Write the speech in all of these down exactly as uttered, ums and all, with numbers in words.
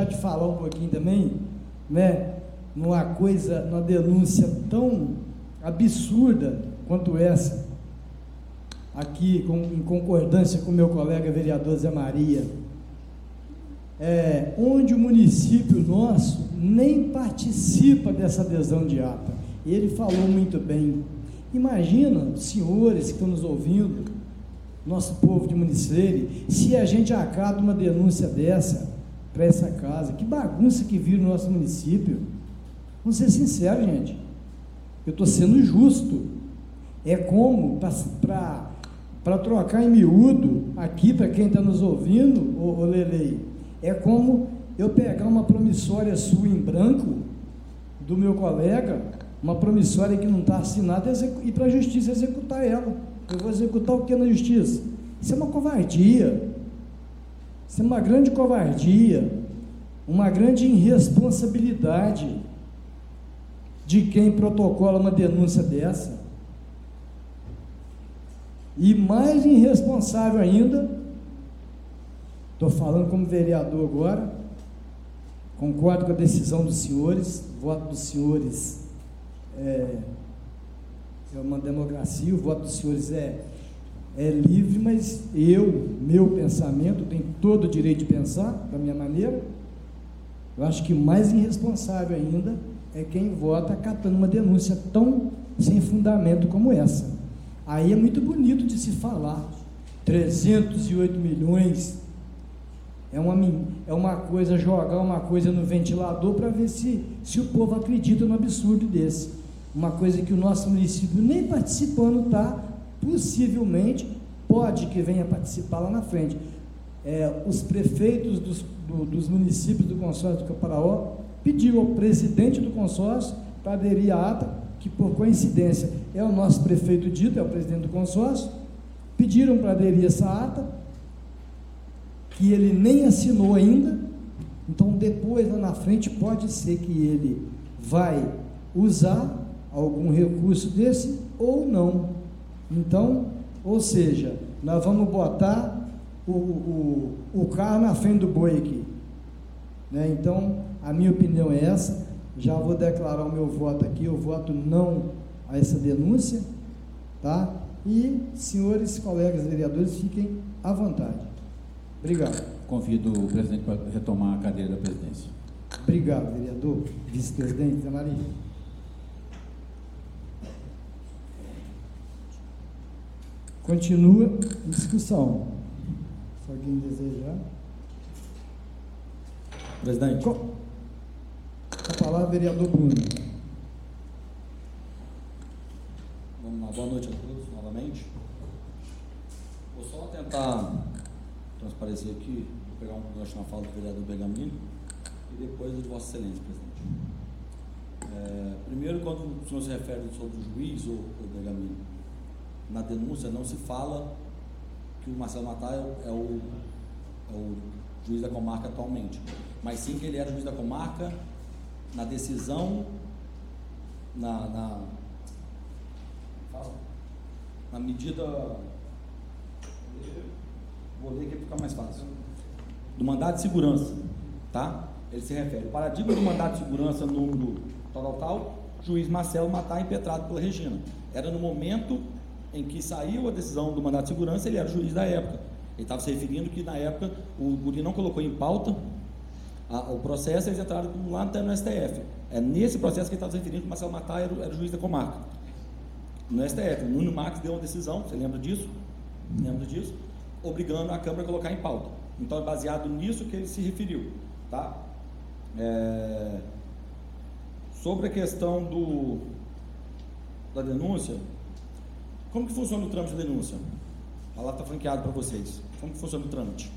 de falar um pouquinho também, né, numa coisa, numa denúncia tão absurda quanto essa, aqui com, em concordância com meu colega vereador Zé Maria, é, onde o município nosso nem participa dessa adesão de ata. Ele falou muito bem. Imagina, senhores que estão nos ouvindo, nosso povo de Município, se a gente acata uma denúncia dessa para essa casa, que bagunça que vira no nosso município. Vamos ser sinceros, gente, eu estou sendo justo. É como para trocar em miúdo aqui para quem está nos ouvindo, ô, ô Lelei, é como eu pegar uma promissória sua em branco do meu colega, uma promissória que não está assinada, e ir para a justiça executar ela. Eu vou executar o que na justiça? Isso é uma covardia, isso é uma grande covardia, uma grande irresponsabilidade de quem protocola uma denúncia dessa. E mais irresponsável ainda, estou falando como vereador agora, concordo com a decisão dos senhores, o voto dos senhores é, é uma democracia, o voto dos senhores é, é livre, mas eu, meu pensamento, tenho todo o direito de pensar da minha maneira. Eu acho que mais irresponsável ainda é quem vota acatando uma denúncia tão sem fundamento como essa. Aí é muito bonito de se falar, trezentos e oito milhões, é uma, é uma coisa, jogar uma coisa no ventilador para ver se, se o povo acredita no absurdo desse, uma coisa que o nosso município nem participando está, possivelmente, pode que venha participar lá na frente. É, os prefeitos dos, do, dos municípios do consórcio do Caparaó pediu ao presidente do consórcio para aderir à ata, que por coincidência é o nosso prefeito dito, é o presidente do consórcio, pediram para aderir essa ata, que ele nem assinou ainda. Então depois, lá na frente, pode ser que ele vai usar algum recurso desse ou não. Então, ou seja, nós vamos botar o, o, o carro na frente do boi aqui, né? Então, a minha opinião é essa. Já vou declarar o meu voto aqui, eu voto não a essa denúncia, tá? E, senhores colegas vereadores, fiquem à vontade. Obrigado. Convido o presidente para retomar a cadeira da presidência. Obrigado, vereador, vice-presidente Zé Maria. Continua em discussão. Se alguém desejar. Presidente. Com a palavra, vereador Bruno. Vamos lá, boa noite a todos novamente. Vou só tentar transparecer aqui, vou pegar um gancho na fala do vereador Bergamini e depois de Vossa Excelência, presidente. É, primeiro, quando o senhor se refere sobre o juiz, ou o Bergamini, na denúncia não se fala que o Marcelo Matar é o, é o juiz da comarca atualmente, mas sim que ele era juiz da comarca na decisão, na, na, na medida, vou ler aqui para ficar mais fácil, do mandato de segurança, tá? Ele se refere, o paradigma do mandato de segurança número tal, tal, tal, juiz Marcelo Matar impetrado pela Regina. Era no momento em que saiu a decisão do mandato de segurança, ele era o juiz da época. Ele estava se referindo que, na época, o Guri não colocou em pauta a, o processo, eles entraram lá até no S T F. É nesse processo que ele estava se referindo que o Marcelo Matar era, era o juiz da comarca. No S T F, o Nuno Marques deu uma decisão, você lembra disso? Lembra disso? Obrigando a Câmara a colocar em pauta. Então, é baseado nisso que ele se referiu, tá? É... Sobre a questão do, da denúncia, como que funciona o trâmite de denúncia? A lá está franqueado para vocês. Como que funciona o trâmite?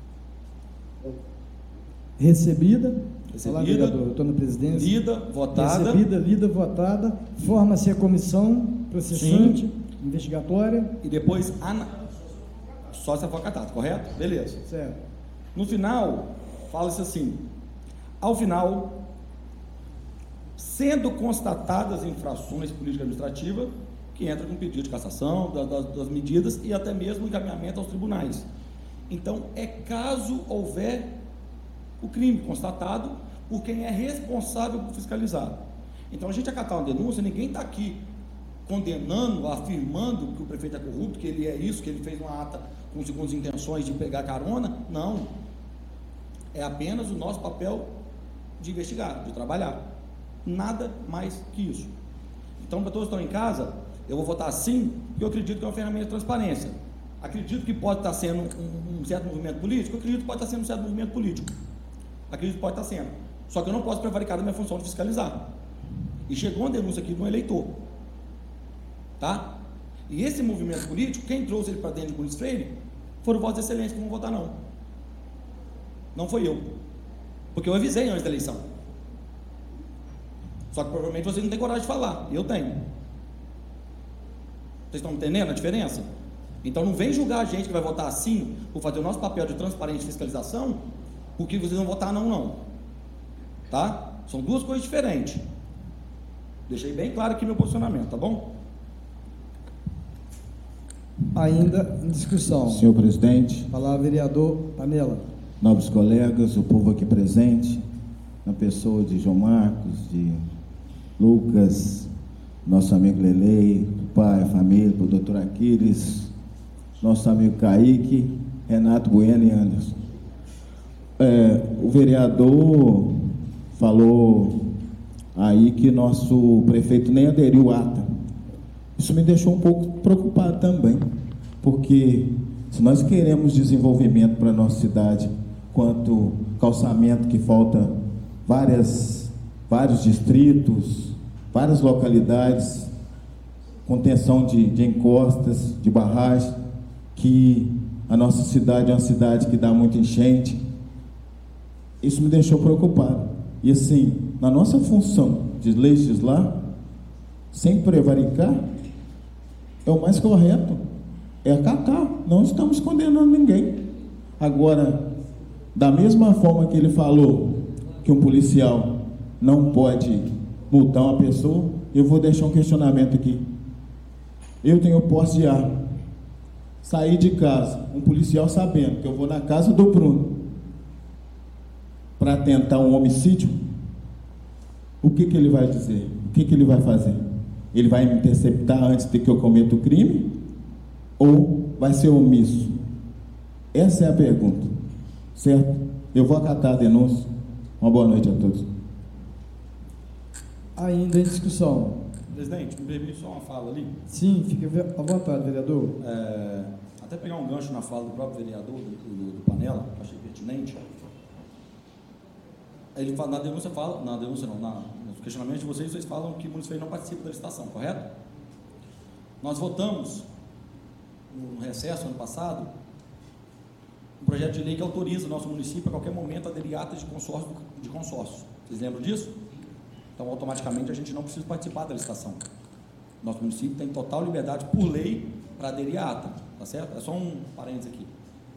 Recebida, recebida, eu estou na presidência. Lida, votada. Recebida, lida, votada, forma-se a comissão processante, sim, investigatória. E depois, ana... só se for acatado, correto? Beleza. Certo. No final, fala-se assim, ao final, sendo constatadas infrações político-administrativas, que entra com pedido de cassação da, das, das medidas e até mesmo encaminhamento aos tribunais. Então, é caso houver o crime constatado por quem é responsável por fiscalizar. Então, a gente acatar uma denúncia, ninguém está aqui condenando, afirmando que o prefeito é corrupto, que ele é isso, que ele fez uma ata com segundas intenções de pegar carona. Não. É apenas o nosso papel de investigar, de trabalhar. Nada mais que isso. Então, para todos que estão em casa, eu vou votar sim, porque eu acredito que é uma ferramenta de transparência. Acredito que pode estar sendo um, um certo movimento político, eu acredito que pode estar sendo um certo movimento político. Acredito que pode estar sendo. Só que eu não posso prevaricar da minha função de fiscalizar. E chegou uma denúncia aqui de um eleitor. Tá? E esse movimento político, quem trouxe ele para dentro de Muniz Freire, foram votos de excelência que não vão votar não. Não foi eu. Porque eu avisei antes da eleição. Só que provavelmente vocês não têm coragem de falar. Eu tenho. Vocês estão entendendo a diferença? Então não vem julgar a gente que vai votar assim, por fazer o nosso papel de transparência e fiscalização, porque vocês vão votar não, não. Tá? São duas coisas diferentes. Deixei bem claro aqui meu posicionamento, tá bom? Ainda em discussão. Senhor presidente, Palavra vereador Panela. nobres colegas, o povo aqui presente, na pessoa de João Marcos, de Lucas, nosso amigo Lelei, pai, família, o doutor Aquiles, nosso amigo Kaique, Renato Bueno e Anderson. É, o vereador falou aí que nosso prefeito nem aderiu à ata. Isso me deixou um pouco preocupado também, porque se nós queremos desenvolvimento para a nossa cidade, quanto calçamento que falta várias, vários distritos, várias localidades, contenção de, de encostas, de barragem, que a nossa cidade é uma cidade que dá muita enchente. Isso me deixou preocupado. E assim, na nossa função de legislar, sem prevaricar, é o mais correto, é acatar, não estamos condenando ninguém. Agora, da mesma forma que ele falou que um policial não pode multar uma pessoa, eu vou deixar um questionamento aqui. Eu tenho posse de arma, saí de casa, um policial sabendo que eu vou na casa do Bruno para tentar um homicídio, o que que ele vai dizer? O que que ele vai fazer? Ele vai me interceptar antes de que eu cometa o crime? Ou vai ser omisso? Essa é a pergunta, certo? Eu vou acatar a denúncia. Uma boa noite a todos. Ainda em discussão. Presidente, me permite só uma fala ali? Sim, fique à vontade, vereador. É, até pegar um gancho na fala do próprio vereador, do, do, do Panela, que achei pertinente. Ele fala, na denúncia fala, na denúncia não, na, nos questionamentos de vocês, vocês falam que o município não participa da licitação, correto? Nós votamos, no recesso, ano passado, um projeto de lei que autoriza o nosso município a qualquer momento a aderir a atas de consórcio, de consórcio. Vocês lembram disso? Então, automaticamente, a gente não precisa participar da licitação. Nosso município tem total liberdade, por lei, para aderir à ata, tá certo? É só um parênteses aqui.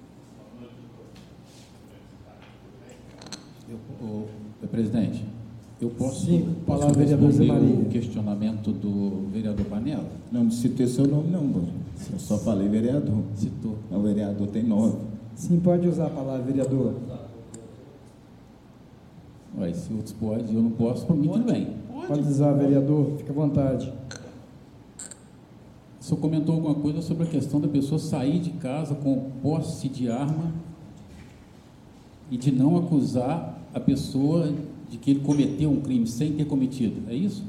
Eu, o, presidente, eu posso, Sim, posso palavra, vereador Zé responder Maria. o questionamento do vereador Panela? Não, não citei seu nome não, mano. Eu só falei vereador. Citou. O vereador tem nove. Sim, pode usar a palavra, vereador. Ué, se outros podem, eu não posso, por mim tudo bem. Pode usar, vereador, fica à vontade. O senhor comentou alguma coisa sobre a questão da pessoa sair de casa com posse de arma e de não acusar a pessoa de que ele cometeu um crime sem ter cometido, é isso?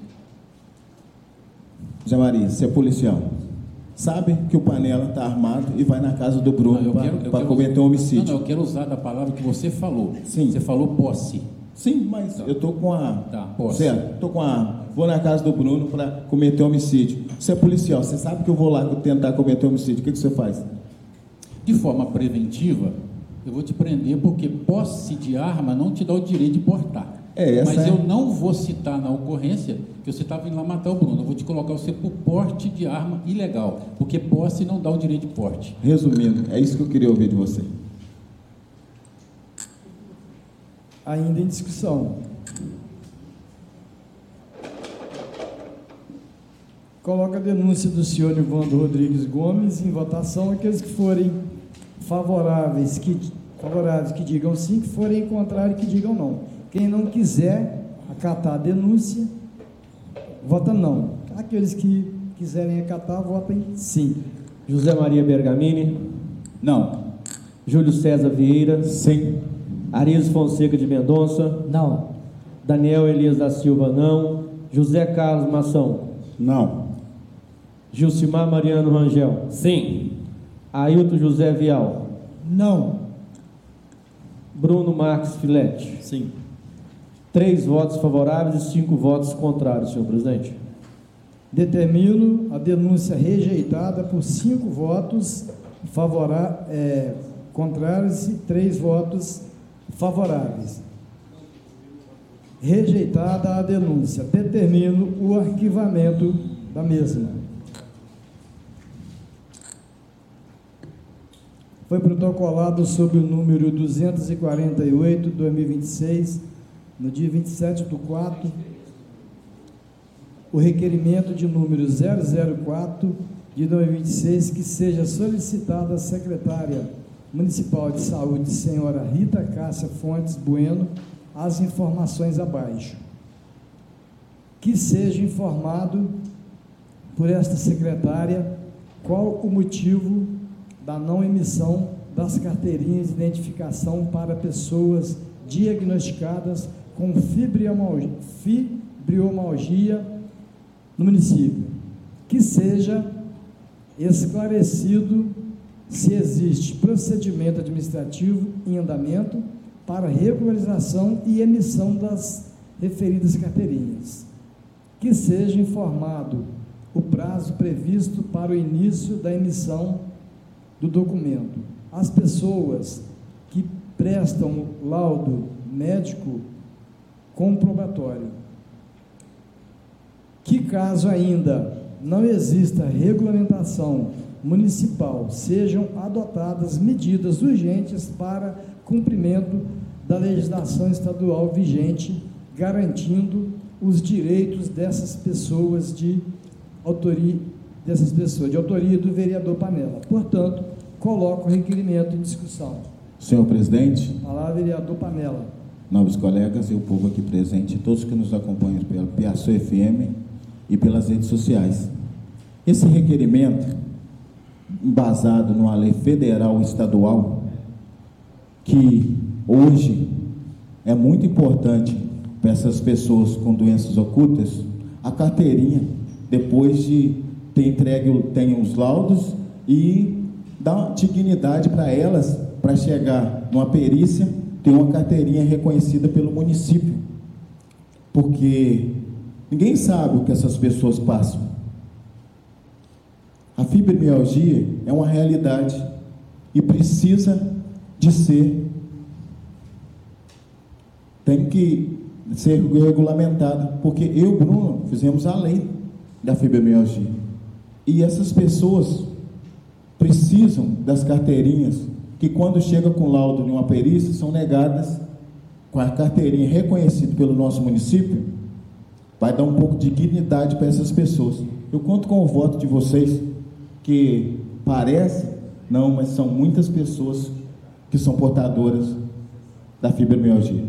Zé Maria, você é policial. Sabe que o Panela está armado e vai na casa do Bruno para cometer um homicídio. Não, não, eu quero usar da palavra que você falou. Sim. Você falou posse. Sim, mas tá. Eu estou com a arma. Tá, posse. Certo, estou com a arma. Vou na casa do Bruno para cometer um homicídio. Você é policial, você sabe que eu vou lá tentar cometer um homicídio. O que, que você faz? De forma preventiva, eu vou te prender porque posse de arma não te dá o direito de portar. É, essa Mas é... eu não vou citar na ocorrência que você estava indo lá matar o Bruno. Eu vou te colocar você por porte de arma ilegal, porque posse não dá o direito de porte. Resumindo, é isso que eu queria ouvir de você. Ainda em discussão. Coloca a denúncia do senhor Nivando Rodrigues Gomes em votação. Aqueles que forem favoráveis, que favoráveis que digam sim, que forem contrários que digam não. Quem não quiser acatar a denúncia, vota não. Aqueles que quiserem acatar, votem sim. José Maria Bergamini. Não. Júlio César Vieira. Sim. Arísio Fonseca de Mendonça. Não. Daniel Elias da Silva, não. José Carlos Mação. Não. Gilcimar Mariano Rangel. Sim. Ailton José Vial. Não. Bruno Marques Filete. Sim. Três votos favoráveis e cinco votos contrários, senhor presidente. Determino a denúncia rejeitada por cinco votos favora- é, contrários e três votos favoráveis. Rejeitada a denúncia, determino o arquivamento da mesma. Foi protocolado sob o número duzentos e quarenta e oito, dois mil e vinte e seis, no dia vinte e sete do quatro, o requerimento de número zero zero quatro de dois mil e vinte e seis, que seja solicitada à secretária municipal de saúde, senhora Rita Cássia Fontes Bueno, as informações abaixo. Que seja informado por esta secretária qual o motivo da não emissão das carteirinhas de identificação para pessoas diagnosticadas com fibromialgia, fibromialgia no município. Que seja esclarecido se existe procedimento administrativo em andamento para regularização e emissão das referidas carteirinhas. Que seja informado o prazo previsto para o início da emissão do documento. As pessoas que prestam laudo médico comprobatório, que caso ainda não exista regulamentação municipal, sejam adotadas medidas urgentes para cumprimento da legislação estadual vigente, garantindo os direitos dessas pessoas de autoria, dessas pessoas, de autoria do vereador Panella. Portanto, coloco o requerimento em discussão. Senhor presidente, Palavra, vereador Panella. nobres colegas e o povo aqui presente, todos que nos acompanham pelo Piaçu F M e pelas redes sociais. Esse requerimento, embasado numa lei federal e estadual, que hoje é muito importante para essas pessoas com doenças ocultas, a carteirinha, depois de ter entregue tem os laudos e dar dignidade para elas, para chegar numa perícia, ter uma carteirinha reconhecida pelo município, porque ninguém sabe o que essas pessoas passam. A fibromialgia é uma realidade e precisa de ser, tem que ser regulamentada, porque eu e o Bruno fizemos a lei da fibromialgia, e essas pessoas precisam das carteirinhas, que quando chega com laudo de uma perícia, são negadas com a carteirinha reconhecida pelo nosso município. Vai dar um pouco de dignidade para essas pessoas. Eu conto com o voto de vocês, que parece, não, mas são muitas pessoas que são portadoras da fibromialgia.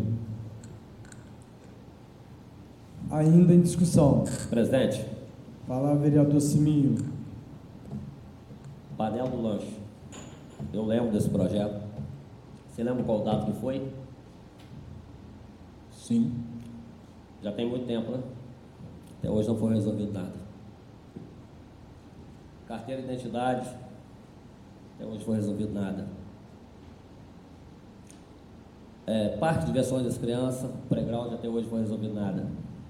Ainda em discussão. Presidente, Palavra, vereador Siminho. Panela do Lanche. Eu lembro desse projeto. Você lembra qual data que foi? Sim. Já tem muito tempo, né? Até hoje não foi resolvido nada. Carteira de identidade, até hoje não foi resolvido nada. É, parque de diversões das crianças, playground, até hoje não foi resolvido nada.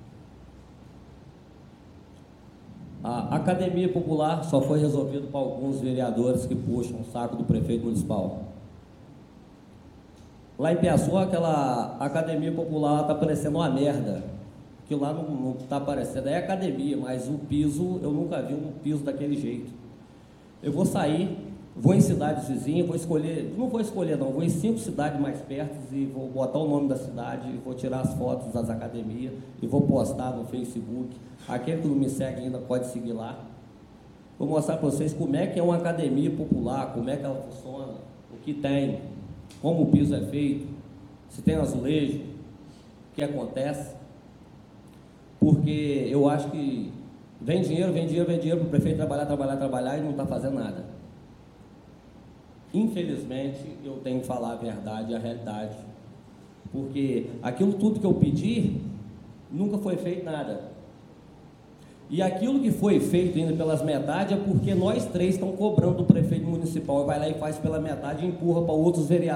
A academia popular só foi resolvido para alguns vereadores que puxam o saco do prefeito municipal. Lá em Piaçu, aquela academia popular está parecendo uma merda. Que lá não está parecendo, é academia, mas o piso, eu nunca vi um piso daquele jeito. Eu vou sair, vou em cidades vizinhas, vou escolher, não vou escolher não, vou em cinco cidades mais perto e vou botar o nome da cidade, vou tirar as fotos das academias e vou postar no Facebook. Aquele que não me segue ainda pode seguir lá. Vou mostrar para vocês como é que é uma academia popular, como é que ela funciona, o que tem. como o piso é feito, se tem azulejo, o que acontece, porque eu acho que vem dinheiro, vem dinheiro, vem dinheiro para o prefeito trabalhar, trabalhar, trabalhar e não está fazendo nada. Infelizmente, eu tenho que falar a verdade e a realidade, porque aquilo tudo que eu pedi, nunca foi feito nada. E aquilo que foi feito ainda pelas metades é porque nós três estamos cobrando do prefeito municipal, vai lá e faz pela metade e empurra para outros vereadores.